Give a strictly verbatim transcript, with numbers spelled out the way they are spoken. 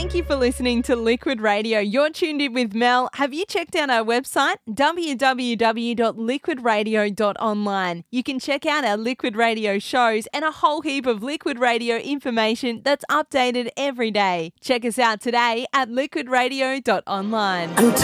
Thank you for listening to Liquid Radio. You're tuned in with Mel. Have you checked out our website? w w w dot liquid radio dot online. You can check out our Liquid Radio shows and a whole heap of Liquid Radio information that's updated every day. Check us out today at liquid radio dot online.